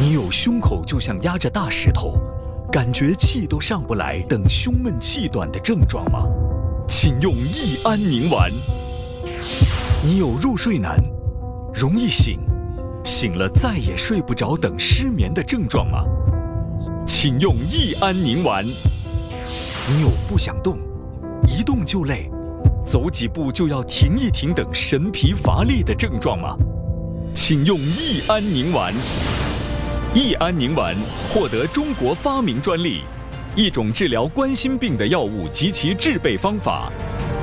你有胸口就像压着大石头，感觉气都上不来等胸闷气短的症状吗？请用益安宁丸。你有入睡难、容易醒、醒了再也睡不着等失眠的症状吗？请用益安宁丸。你有不想动、一动就累、走几步就要停一停等神疲乏力的症状吗？请用益安宁丸。益安宁丸获得中国发明专利，一种治疗冠心病的药物及其制备方法。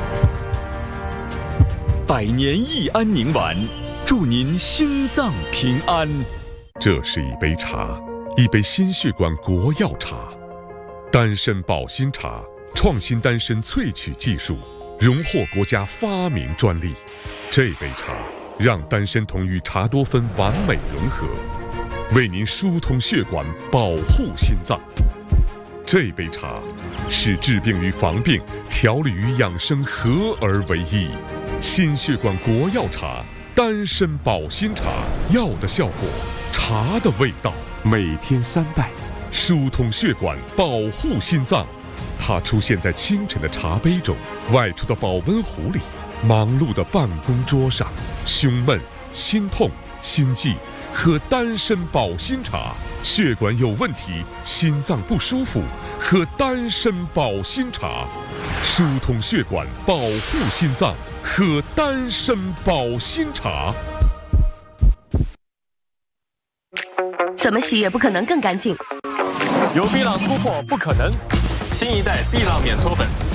百年益安宁丸，祝您心脏平安。 这是一杯茶，一杯心血管国药茶，丹参保心茶，创新丹参萃取技术，荣获国家发明专利。这杯茶让丹参酮与茶多酚完美融合，为您疏通血管，保护心脏。这杯茶是治病与防病、调理与养生合而为一。心血管国药茶，丹参保心茶，药的效果，茶的味道。每天3袋，疏通血管，保护心脏。它出现在清晨的茶杯中，外出的保温壶里，忙碌的办公桌上。胸闷、心痛、心悸，喝丹参保心茶；血管有问题，心脏不舒服，喝丹参保心茶。疏通血管，保护心脏，喝丹参保心茶。 怎么洗也不可能更干净。 有碧浪突破不可能，新一代碧浪免搓粉